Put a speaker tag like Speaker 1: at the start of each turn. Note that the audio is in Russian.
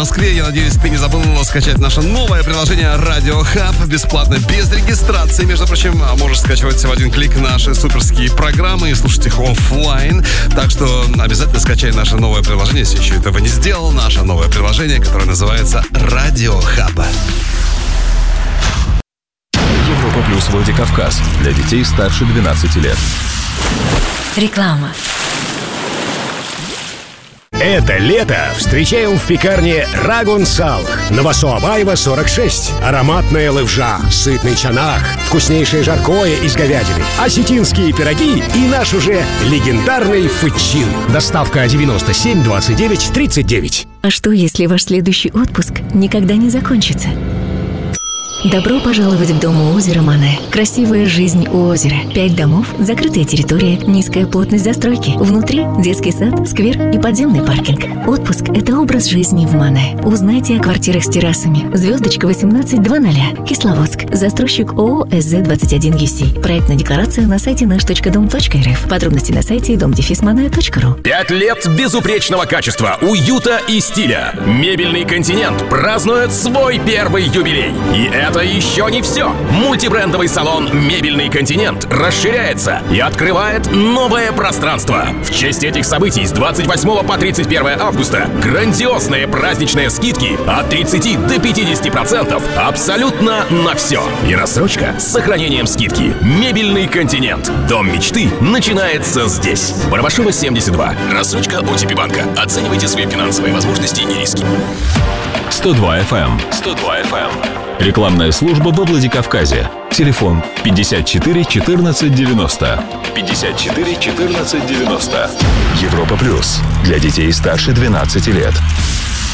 Speaker 1: Москве. Я надеюсь, ты не забыл скачать наше новое приложение Radio Hub бесплатно, без регистрации. Между прочим, можешь скачивать в один клик наши суперские программы и слушать их офлайн. Так что обязательно скачай наше новое приложение, если еще этого не сделал. Наше новое приложение, которое называется Radio Hub.
Speaker 2: Европа плюс Владикавказ. Для детей старше 12 лет.
Speaker 3: Реклама.
Speaker 4: Это лето встречаем в пекарне Рагун Салх. Новосоабаева, 46. Ароматная левжа, сытный чанах, вкуснейшее жаркое из говядины, осетинские пироги и наш уже легендарный фычин. Доставка 97 29 39.
Speaker 3: А что, если ваш следующий отпуск никогда не закончится? Добро пожаловать в дом у озера Мане. Красивая жизнь у озера. 5 домов, закрытая территория, низкая плотность застройки. Внутри детский сад, сквер и подземный паркинг. Отпуск – это образ жизни в Мане. Узнайте о квартирах с террасами. Звездочка 1820. Кисловодск. Застройщик ООО СЗ-21ЮС. Проектная декларация на сайте наш.дом.рф. Подробности на сайте dom-mane.ru.
Speaker 5: 5 лет безупречного качества, уюта и стиля. Мебельный континент празднует свой первый юбилей. И это еще не все. Мультибрендовый салон «Мебельный континент» расширяется и открывает новое пространство. В честь этих событий с 28 по 31 августа грандиозные праздничные скидки от 30 до 50% абсолютно на все. И рассрочка с сохранением скидки. «Мебельный континент». Дом мечты начинается здесь. Барабашева, 72. Рассрочка OTP банка. Оценивайте свои финансовые возможности и риски.
Speaker 2: 102 FM. 102 FM. Рекламная служба во Владикавказе. Телефон 54 14 90. 54 14 90. Европа плюс. Для детей старше 12 лет.